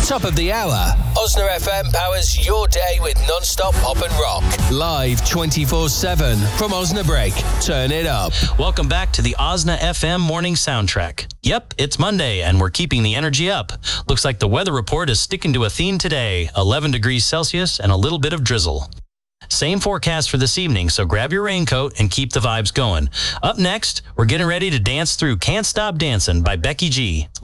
Top of the hour. Osna FM powers your day with non-stop pop and rock. Live 24/7 from Osnabrück. Turn it up. Welcome back to the Osna FM morning soundtrack. Yep, it's Monday and we're keeping the energy up. Looks like the weather report is sticking to a theme today. 11 degrees Celsius and a little bit of drizzle. Same forecast for this evening, so grab your raincoat and keep the vibes going. Up next, we're getting ready to dance through Can't Stop Dancing by Becky G.